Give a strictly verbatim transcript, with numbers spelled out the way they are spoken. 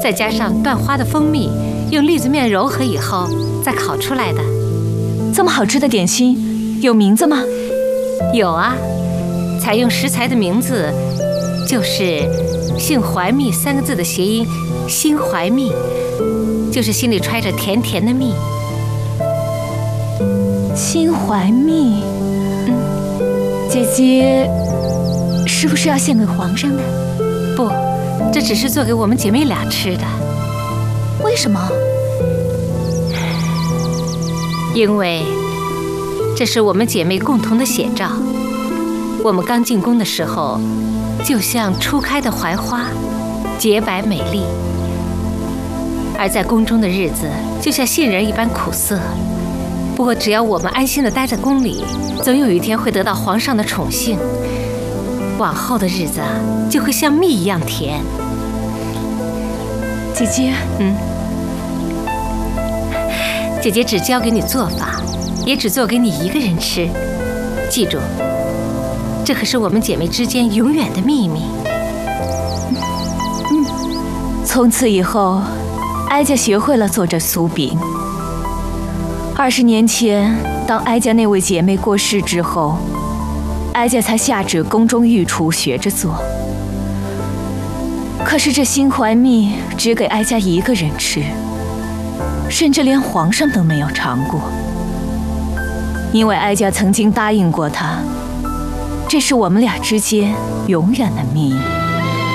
再加上椴花的蜂蜜，用栗子面揉合以后再烤出来的。 这么好吃的点心，有名字吗？ 有啊，采用食材的名字就是“杏怀蜜”三个字的谐音“心怀蜜”，就是心里揣着甜甜的蜜。 心怀蜜，嗯，姐姐是不是要献给皇上的？ 不，这只是做给我们姐妹俩吃的。 为什么？ 因为这是我们姐妹共同的写照。我们刚进宫的时候，就像初开的槐花，洁白美丽；而在宫中的日子，就像杏仁一般苦涩。不过，只要我们安心地待在宫里，总有一天会得到皇上的宠幸。往后的日子就会像蜜一样甜。 姐姐， 嗯，姐姐只教给你做法，也只做给你一个人吃。记住，这可是我们姐妹之间永远的秘密。 嗯，从此以后，哀家学会了做这酥饼。二十年前，当哀家那位姐妹过世之后，哀家才下旨宫中御厨学着做。可是这心怀蜜只给哀家一个人吃，甚至连皇上都没有尝过。因为哀家曾经答应过他，这是我们俩之间永远的秘密。